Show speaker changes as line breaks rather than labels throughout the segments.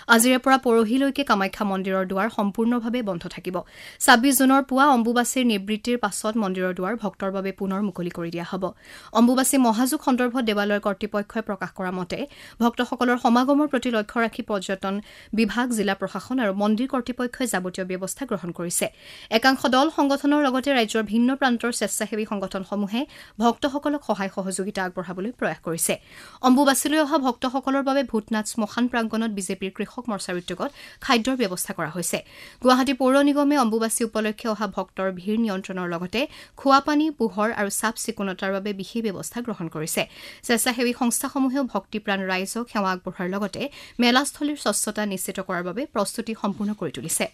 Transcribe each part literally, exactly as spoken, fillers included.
আজিৰে পৰা পৰহিলৈকে কামাখ্যা মন্দিৰৰ দুৱাৰ সম্পূৰ্ণভাৱে বন্ধ থাকিব। ছাব্বিছ জুনৰ পুৱা অম্বুবাচীৰ নিবৃত্তিৰ পাছত মন্দিৰৰ দুৱাৰ ভক্তৰ বাবে পুনৰ মুকলি কৰি দিয়া হ'ব। অম্বুবাচী মহাযোগ সন্দৰ্ভত দেৱালয়ৰ কৰ্তৃপক্ষই প্ৰকাশ কৰা মতে ভক্তসকলৰ সমাগমৰ প্ৰতি লক্ষ্য ৰাখি পৰ্যটন বিভাগ, জিলা প্ৰশাসন আৰু মন্দিৰ কৰ্তৃপক্ষই যাৱতীয় ব্যৱস্থা গ্ৰহণ কৰিছে। একাংশ দল সংগঠনৰ লগতে ৰাজ্যৰ ভিন্ন প্ৰান্তৰ স্বেচ্ছাসেৱী সংগঠনসমূহে ভক্তসকলক সহায় সহযোগিতা আগবঢ়াবলৈ প্ৰয়াস কৰিছে। অম্বুবাচীলৈ অহা ভক্তসকলৰ বাবে ভূতনাথ শ্মশান প্ৰাংগণত বিজেপিৰ কৃষক মৰ্চাৰ উদ্যোগত খাদ্যৰ ব্যৱস্থা কৰা হৈছে। গুৱাহাটী পৌৰ নিগমে অম্বুবাচী উপলক্ষে অহা ভক্তৰ ভিৰ নিয়ন্ত্ৰণৰ লগতে খোৱাপানী, পোহৰ আৰু চাফ চিকুণতাৰ বাবে বিশেষ ব্যৱস্থা গ্ৰহণ কৰিছে। স্বেচ্ছাসেৱী সংস্থাসমূহেও ভক্তিপ্ৰাণ ৰাইজক সেৱা আগবঢ়োৱাৰ লগতে মেলাস্থলীৰ স্বচ্ছতা নিশ্চিত কৰাৰ বাবে প্ৰস্তুতি সম্পূৰ্ণ কৰি তুলিছে।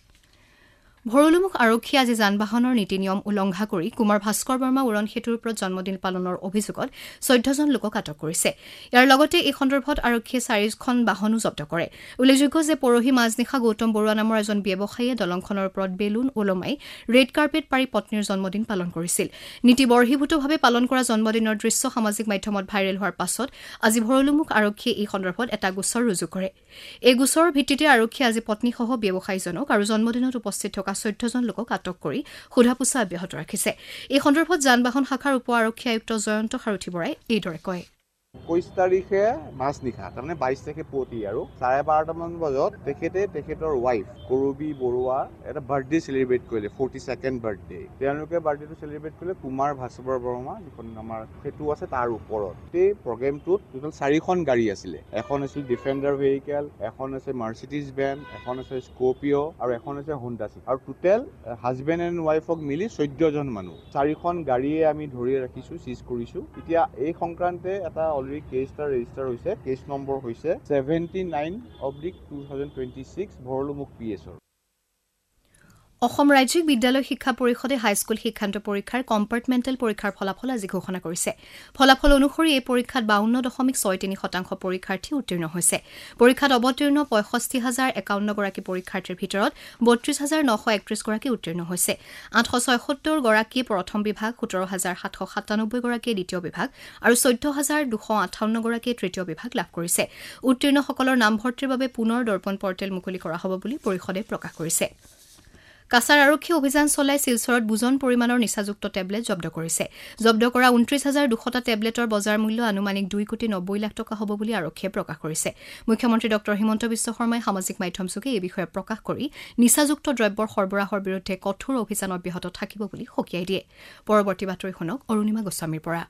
ভৰলুমুখ আৰক্ষীয়ে আজি যান বাহনৰ নীতি নিয়ম উলংঘা কৰি কুমাৰ ভাস্কৰ বৰ্মা উৰণ সেতুৰ ওপৰত জন্মদিন পালনৰ অভিযোগত চৈধ্যজন লোকক আটক কৰিছে। ইয়াৰ লগতে এই সন্দৰ্ভত আৰক্ষীয়ে চাৰিখন বাহনো জব্দ কৰে। উল্লেখযোগ্য যে পৰহি মাজনিশা গৌতম বৰুৱা নামৰ এজন ব্যৱসায়ীয়ে দলংখনৰ ওপৰত বেলুন ওলমাই ৰেড কাৰ্পেট পাৰি পত্নীৰ জন্মদিন পালন কৰিছিল। নীতি বৰ্হিভূতভাৱে পালন কৰা জন্মদিনৰ দৃশ্য সামাজিক মাধ্যমত ভাইৰেল হোৱাৰ পাছত আজি ভৰলুমুখ আৰক্ষীয়ে এই সন্দৰ্ভত এটা গোচৰ ৰুজু কৰে। এই গোচৰৰ ভিত্তিতে আৰক্ষীয়ে আজি পত্নীসহ ব্যৱসায়ীজনক আৰু জন্মদিনত উপস্থিত থকা চৈধ্যজন লোকক আটক কৰি সোধা পোছা অব্যাহত ৰাখিছে। এই সন্দৰ্ভত যান বাহন শাখাৰ উপ আৰক্ষী আয়ুক্ত জয়ন্ত সাৰথী বৰাই এইদৰে কয়।
একৈশ তাৰিখে মাজনিশা তাৰমানে বাইশ তাৰিখে পুৱতি আৰু চাৰে বাৰটামান বজাত তেখেতে তেখেতৰ ৱাইফ কৰবী বৰুৱা এটা বাৰ্থডে চেলিব্ৰেট কৰিলে, ফৰ্টি ছেকেণ্ড বাৰ্থডে। তেওঁলোকে বাৰ্থডেটো চেলিব্ৰেট কৰিলে কুমাৰ ভাস্কৰ বৰ্মা যিখন আমাৰ সেতু আছে তাৰ ওপৰত। এই প্ৰগ্ৰেমটোত টোটেল চাৰিখন গাড়ী আছিলে। এখন আছিল ডিফেণ্ডাৰ ভেহিকেল, এখন আছে মাৰ্চিডিজ ভেন, এখন আছে স্কৰপিঅ' আৰু এখন আছে হোণ্ডা চিটি। আৰু টোটেল হাজবেণ্ড এণ্ড ৱাইফক মিলি চৈধ্যজন মানুহ। চাৰিখন গাড়ীয়ে আমি ধৰি ৰাখিছো, চিজ কৰিছো। এতিয়া এই সংক্ৰান্তে এটা অলৰেডি কেছ এটা ৰেজিষ্টাৰ হৈছে। কেছ নম্বৰ হৈছে seventy nine oblique two thousand twenty six Bharalumukh P এছৰ।
অসম ৰাজ্যিক বিদ্যালয় শিক্ষা পৰিষদে হাইস্কুল শিক্ষান্ত পৰীক্ষাৰ কম্পাৰ্টমেণ্টেল পৰীক্ষাৰ ফলাফল আজি ঘোষণা কৰিছে। ফলাফল অনুসৰি এই পৰীক্ষাত বাৱন্ন দশমিক ছয় তিনি শতাংশ পৰীক্ষাৰ্থী উত্তীৰ্ণ হৈছে। পৰীক্ষাত অৱতীৰ্ণ পঁয়ষষ্ঠি হাজাৰ একাৱন্ন গৰাকী পৰীক্ষাৰ্থীৰ ভিতৰত বত্ৰিশ হাজাৰ নশ একত্ৰিশ গৰাকী উত্তীৰ্ণ হৈছে। আঠশ ছয়সত্তৰ গৰাকীয়ে প্ৰথম বিভাগ, সোতৰ হাজাৰ সাতশ সাতানব্বৈ গৰাকীয়ে দ্বিতীয় বিভাগ আৰু চৈধ্য হাজাৰ দুশ আঠাৱন্ন গৰাকীয়ে তৃতীয় বিভাগ লাভ কৰিছে। উত্তীৰ্ণসকলৰ নামভৰ্তিৰ বাবে পুনৰ দৰ্পণ পৰ্টেল মুকলি কৰা হ'ব বুলি পৰিষদে প্ৰকাশ কৰিছে। কাছাৰ আৰক্ষী অভিযান চলাই শিলচৰত বুজন পৰিমাণৰ নিচাযুক্ত টেবলেট জব্দ কৰিছে। জব্দ কৰা ঊনত্ৰিশ হাজাৰ দুশটা টেবলেটৰ বজাৰ মূল্য আনুমানিক দুই কোটি নব্বৈ লাখ টকা হ'ব বুলি আৰক্ষীয়ে প্ৰকাশ কৰিছে। মুখ্যমন্ত্ৰী ডক্টৰ হিমন্ত বিশ্ব শৰ্মাই সামাজিক মাধ্যমযোগে এই বিষয়ে প্ৰকাশ কৰি নিচাযুক্ত দ্ৰব্যৰ সৰবৰাহৰ বিৰুদ্ধে কঠোৰ অভিযান অব্যাহত থাকিব বুলি সকীয়াই দিয়ে। পৰৱৰ্তী বাতৰি শুনক অৰুণিমা গোস্বামীৰ পৰা।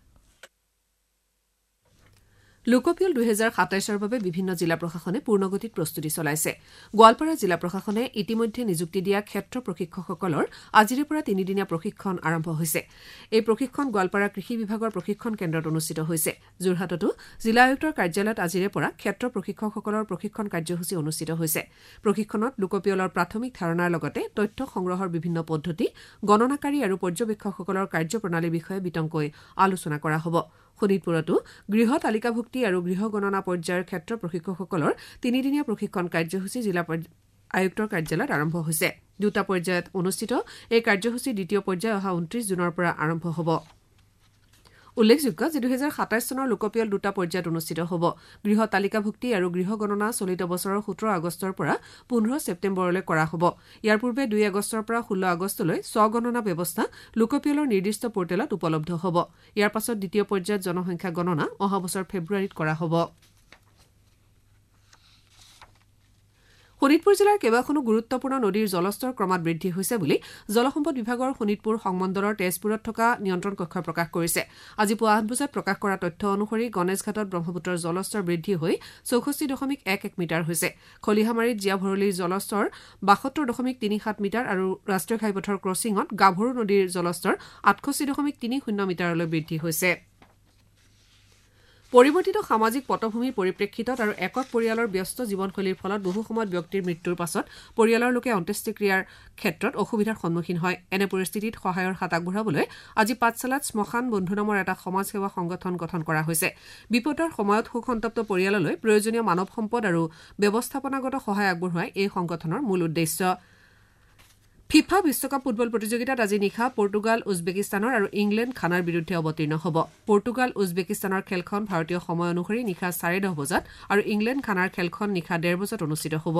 লোকপিয়ল দুহেজাৰ সাতাইছৰ বাবে বিভিন্ন জিলা প্ৰশাসনে পূৰ্ণগতিত প্ৰস্তুতি চলাইছে। গোৱালপাৰা জিলা প্ৰশাসনে ইতিমধ্যে নিযুক্তি দিয়া ক্ষেত্ৰ প্ৰশিক্ষকসকলৰ আজিৰে পৰা তিনিদিনীয়া প্ৰশিক্ষণ আৰম্ভ হৈছে। এই প্ৰশিক্ষণ গোৱালপাৰা কৃষি বিভাগৰ প্ৰশিক্ষণ কেন্দ্ৰত অনুষ্ঠিত হৈছে। যোৰহাটতো জিলা আয়ুক্তৰ কাৰ্যালয়ত আজিৰে পৰা ক্ষেত্ৰ প্ৰশিক্ষকসকলৰ প্ৰশিক্ষণ কাৰ্যসূচী অনুষ্ঠিত হৈছে। প্ৰশিক্ষণত লোকপিয়লৰ প্ৰাথমিক ধাৰণাৰ লগতে তথ্য সংগ্ৰহৰ বিভিন্ন পদ্ধতি, গণনাকাৰী আৰু পৰ্যবেক্ষকসকলৰ কাৰ্যপ্ৰণালীৰ বিষয়ে বিতংকৈ আলোচনা কৰা হ'ব। শোণিতপুৰতো গৃহ তালিকাভুক্তি আৰু গৃহ গণনা পৰ্যায়ৰ ক্ষেত্ৰ প্ৰশিক্ষকসকলৰ তিনিদিনীয়া প্ৰশিক্ষণ কাৰ্যসূচী জিলা আয়ুক্তৰ কাৰ্যালয়ত আৰম্ভ হৈছে। দুটা পৰ্যায়ত অনুষ্ঠিত এই কাৰ্যসূচীৰ দ্বিতীয় পৰ্যায় অহা ঊনত্ৰিশ জুনৰ পৰা আৰম্ভ হ'ব। উল্লেখযোগ্য যে দুহেজাৰ সাতাইছ চনৰ লোকপিয়ল দুটা পৰ্যায়ত অনুষ্ঠিত হ'ব। গৃহ তালিকাভুক্তি আৰু গৃহ গণনা চলিত বছৰৰ সোতৰ আগষ্টৰ পৰা পোন্ধৰ ছেপ্টেম্বৰলৈ কৰা হ'ব। ইয়াৰ পূৰ্বে দুই আগষ্টৰ পৰা ষোল্ল আগষ্টলৈ স্বগণনা ব্যৱস্থা লোকপিয়লৰ নিৰ্দিষ্ট পৰ্টেলত উপলব্ধ হ'ব। ইয়াৰ পাছত দ্বিতীয় পৰ্যায়ত জনসংখ্যা গণনা অহা বছৰ ফেব্ৰুৱাৰীত কৰা হ'ব। শোণিতপুৰ জিলাৰ কেইবাখনো গুৰুত্বপূৰ্ণ নদীৰ জলস্তৰ ক্ৰমাৎ বৃদ্ধি হৈছে বুলি জলসম্পদ বিভাগৰ শোণিতপুৰ সংমণ্ডলৰ তেজপুৰত থকা নিয়ন্ত্ৰণ কক্ষই প্ৰকাশ কৰিছে। আজি পুৱা আঠ বজাত প্ৰকাশ কৰা তথ্য অনুসৰি গণেশঘাটত ব্ৰহ্মপুত্ৰৰ জলস্তৰ বৃদ্ধি হৈ চৌষষ্ঠি দশমিক এক এক মিটাৰ হৈছে। খলিহামাৰীত জীয়া ভৰলীৰ জলস্তৰ বাসত্তৰ দশমিক তিনি সাত মিটাৰ আৰু ৰাষ্ট্ৰীয় ঘাইপথৰ ক্ৰছিঙত গাভৰু নদীৰ জলস্তৰ আঠষষ্ঠি দশমিক তিনি শূন্য মিটাৰলৈ বৃদ্ধি হৈছে। পৰিৱৰ্তিত সামাজিক পটভূমিৰ পৰিপ্ৰেক্ষিতত আৰু একক পৰিয়ালৰ ব্যস্ত জীৱনশৈলীৰ ফলত বহু সময়ত ব্যক্তিৰ মৃত্যুৰ পাছত পৰিয়ালৰ লোকে অন্ত্যেষ্টিক্ৰিয়াৰ ক্ষেত্ৰত অসুবিধাৰ সন্মুখীন হয়। এনে পৰিস্থিতিত সহায়ৰ হাত আগবঢ়াবলৈ আজি পাঠশালাত শ্মশান বন্ধু নামৰ এটা সমাজসেৱা সংগঠন গঠন কৰা হৈছে। বিপদৰ সময়ত শোকসন্তপ্ত পৰিয়াললৈ প্ৰয়োজনীয় মানৱ সম্পদ আৰু ব্যৱস্থাপনাগত সহায় আগবঢ়োৱাই এই সংগঠনৰ মূল উদ্দেশ্য। ফিফা বিশ্বকাপ ফুটবল প্ৰতিযোগিতাত আজি নিশা পৰ্তুগাল উজবেকিস্তানৰ আৰু ইংলেণ্ড খানাৰ বিৰুদ্ধে অৱতীৰ্ণ হ'ব। পৰ্তুগাল উজবেকিস্তানৰ খেলখন ভাৰতীয় সময় অনুসৰি নিশা চাৰে দহ বজাত আৰু ইংলেণ্ড খানাৰ খেলখন নিশা ডেৰ বজাত অনুষ্ঠিত হ'ব।